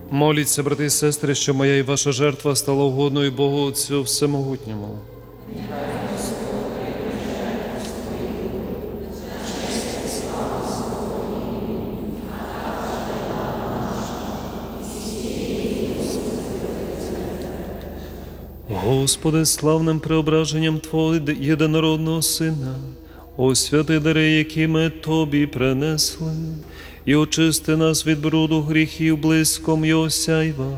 Моліться, брати і сестри, що моя і ваша жертва стала угодною Богу Отцю Всемогутньому. Господи, славним преображенням Твого єдинородного Сина, освяти дари, які ми Тобі принесли, і очисти нас від бруду гріхів блиском Його сяйва,